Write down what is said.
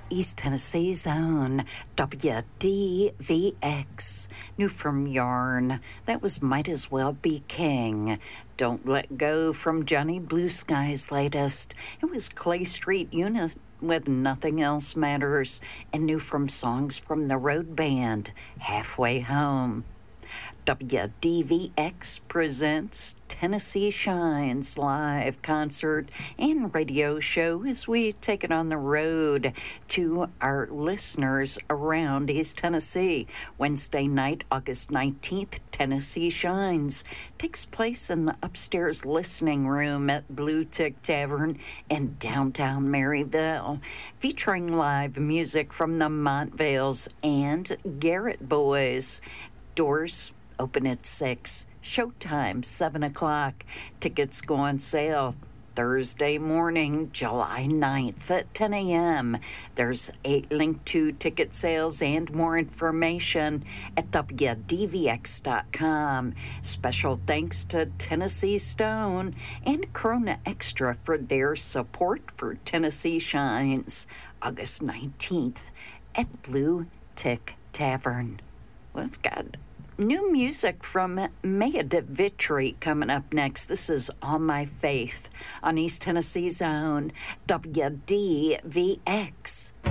East Tennessee's own WDVX. New from Yarn. That was Might As Well Be King. Don't Let Go from Johnny Blue Sky's latest. It was Clay Street Unit with Nothing Else Matters. And new from Songs from the Road Band, Halfway Home. WDVX presents Tennessee Shines live concert and radio show as we take it on the road to our listeners around East Tennessee. Wednesday night, August 19th, Tennessee Shines takes place in the upstairs listening room at Blue Tick Tavern in downtown Maryville, featuring live music from the Montvales and Garrett Boys. Doors open at 6. Showtime, 7 o'clock. Tickets go on sale Thursday morning, July 9th at 10 a.m. There's a link to ticket sales and more information at WDVX.com. Special thanks to Tennessee Stone and Corona Extra for their support for Tennessee Shines, August 19th at Blue Tick Tavern. We've got new music from Maya DeVitri coming up next. This is All My Faith on East Tennessee's own WDVX.